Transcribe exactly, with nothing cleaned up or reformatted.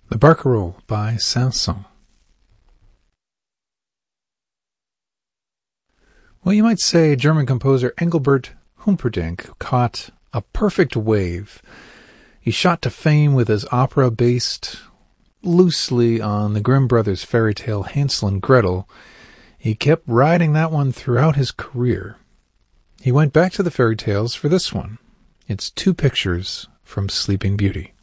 The Barcarolle by Saint-Saëns. Well, you might say German composer Engelbert Humperdinck caught a perfect wave. He shot to fame with his opera based loosely on the Grimm brothers' fairy tale Hansel and Gretel. He kept riding that one throughout his career. He went back to the fairy tales for this one. It's two pictures from Sleeping Beauty.